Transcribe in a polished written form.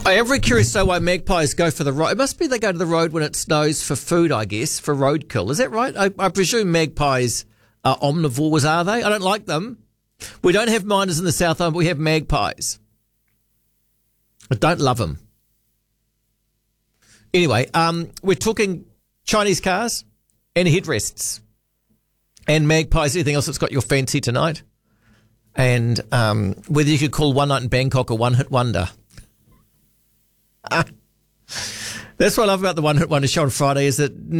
I am very curious though why magpies go for the road. It must be they go to the road when it snows for food, I guess, for roadkill. Is that right? I presume magpies are omnivores, are they? I don't like them. We don't have miners in the South Island, but we have magpies. I don't love them. Anyway, we're talking Chinese cars and headrests and magpies, anything else that's got your fancy tonight. And whether you could call One Night in Bangkok a one-hit wonder. That's what I love about the One Hit Wonder show on Friday is that